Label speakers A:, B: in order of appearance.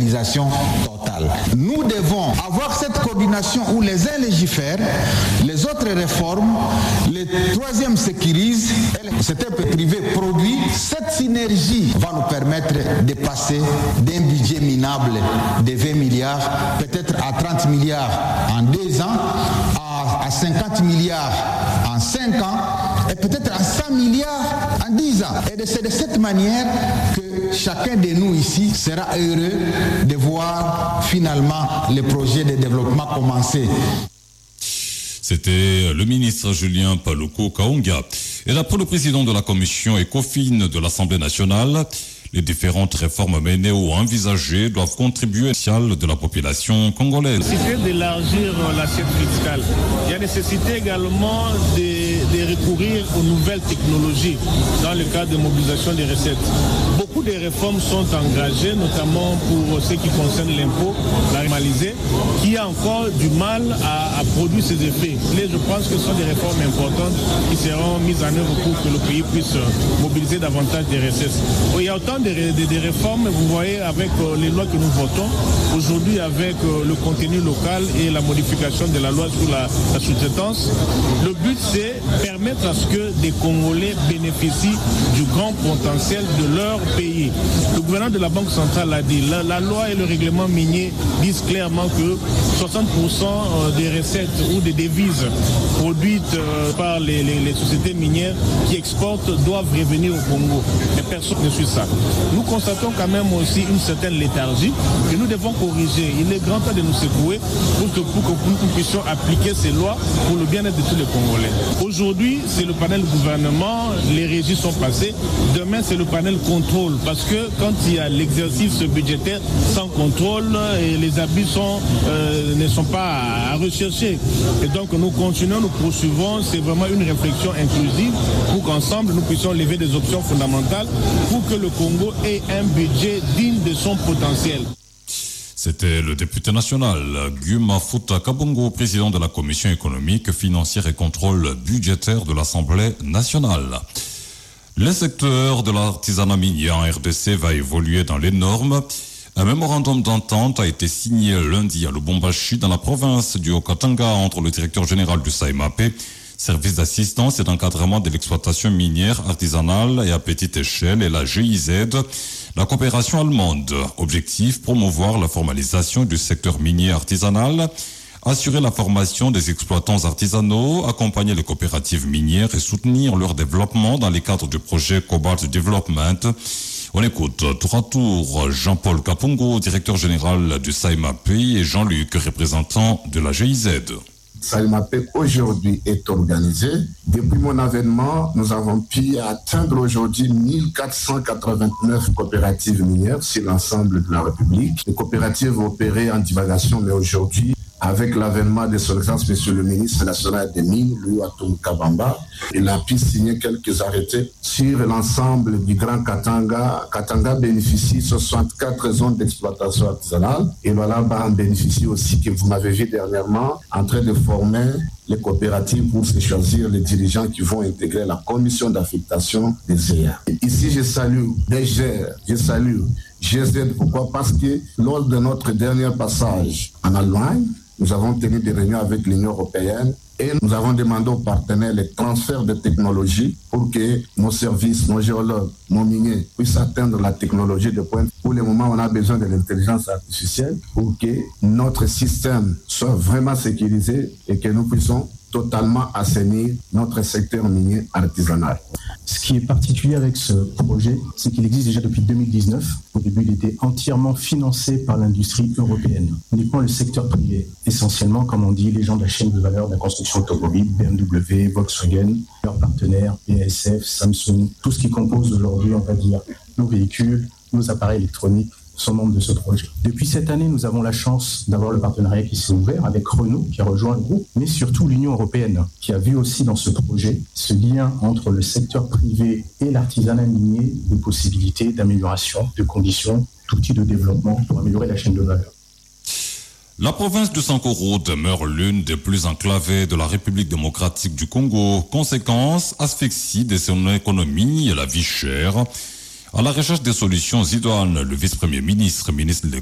A: industrialisation totale. Nous devons avoir cette coordination où les uns légifèrent, les autres réforment, les troisièmes sécurisent, et le secteur privé produit. Cette synergie va nous permettre de passer d'un budget minable de 20 milliards, peut-être à 30 milliards en 2 ans, à 50 milliards en 5 ans, et peut-être à 100 milliards en 10 ans. Et c'est de cette manière que chacun de nous ici sera heureux de voir finalement les projets de développement commencer.
B: C'était le ministre Julien Paluku Kahungia. Et d'après le président de la commission ECOFIN de l'Assemblée nationale, les différentes réformes menées ou envisagées doivent contribuer à l'initial de la population congolaise.
C: Nécessité d'élargir l'assiette fiscale. Il y a nécessité également de recourir aux nouvelles technologies dans le cadre de mobilisation des recettes. Beaucoup de réformes sont engagées, notamment pour ce qui concerne l'impôt, la normalisée, qui a encore du mal à produire ses effets. Et je pense que ce sont des réformes importantes qui seront mises en œuvre pour que le pays puisse mobiliser davantage des recettes. Il y a autant des réformes, vous voyez, avec les lois que nous votons, aujourd'hui avec le contenu local et la modification de la loi sur la sous-traitance. Le but, c'est permettre à ce que des Congolais bénéficient du grand potentiel de leur pays. Le gouverneur de la Banque centrale a dit, la loi et le règlement minier disent clairement que 60% des recettes ou des devises produites par les sociétés minières qui exportent doivent revenir au Congo. Mais personne ne suit ça. Nous constatons quand même aussi une certaine léthargie que nous devons corriger. Il est grand temps de nous secouer pour que nous puissions appliquer ces lois pour le bien-être de tous les Congolais. Aujourd'hui, c'est le panel gouvernement, les régies sont passées. Demain, c'est le panel contrôle. Parce que quand il y a l'exercice budgétaire sans contrôle, et les abus ne sont pas à rechercher. Et donc, nous continuons, nous poursuivons. C'est vraiment une réflexion inclusive pour qu'ensemble, nous puissions lever des options fondamentales pour que le Congo ait un budget digne de son potentiel.
B: C'était le député national Guy Mafuta Kabongo, président de la commission économique, financière et contrôle budgétaire de l'Assemblée nationale. Le secteur de l'artisanat minier en RDC va évoluer dans les normes. Un mémorandum d'entente a été signé lundi à Lubumbashi, dans la province du Haut-Katanga, entre le directeur général du SAEMAP, service d'assistance et d'encadrement de l'exploitation minière artisanale et à petite échelle, et la GIZ, la coopération allemande. Objectif, promouvoir la formalisation du secteur minier artisanal, assurer la formation des exploitants artisanaux, accompagner les coopératives minières et soutenir leur développement dans les cadres du projet Cobalt Development. On écoute tour à tour Jean-Paul Kapungo, directeur général du SAEMAP, et Jean-Luc, représentant de la GIZ.
D: SAEMAP aujourd'hui est organisé. Depuis mon avènement, nous avons pu atteindre aujourd'hui 1489 coopératives minières sur l'ensemble de la République. Les coopératives opérées en divagation, mais aujourd'hui, avec l'avènement de son excellence, monsieur le ministre national des Mines, Louis Atum Kabamba, il a pu signer quelques arrêtés sur l'ensemble du Grand Katanga. Katanga bénéficie de 64 zones d'exploitation artisanale et Lualaba en bénéficie aussi, que vous m'avez vu dernièrement, en train de former les coopératives pour se choisir les dirigeants qui vont intégrer la commission d'affectation des EA. Ici, je salue DGR, je salue GZ. Pourquoi? Parce que lors de notre dernier passage en Allemagne, nous avons tenu des réunions avec l'Union européenne et nous avons demandé aux partenaires les transferts de technologies pour que nos services, nos géologues, nos miniers puissent atteindre la technologie de pointe. Pour le moment, on a besoin de l'intelligence artificielle pour que notre système soit vraiment sécurisé et que nous puissions totalement assainir notre secteur minier artisanal.
E: Ce qui est particulier avec ce projet, c'est qu'il existe déjà depuis 2019. Au début, il était entièrement financé par l'industrie européenne, uniquement le secteur privé. Essentiellement, comme on dit, les gens de la chaîne de valeur de la construction automobile, BMW, Volkswagen, leurs partenaires, BASF, Samsung, tout ce qui compose aujourd'hui, on va dire, nos véhicules, nos appareils électroniques, sont membres de ce projet. Depuis cette année, nous avons la chance d'avoir le partenariat qui s'est ouvert avec Renault, qui a rejoint le groupe, mais surtout l'Union européenne, qui a vu aussi dans ce projet ce lien entre le secteur privé et l'artisanat minier, des possibilités d'amélioration, de conditions, d'outils de développement pour améliorer la chaîne de valeur.
B: La province du Sankoro demeure l'une des plus enclavées de la République démocratique du Congo. Conséquence, asphyxie de son économie et la vie chère. À la recherche des solutions idoines, le vice-premier ministre de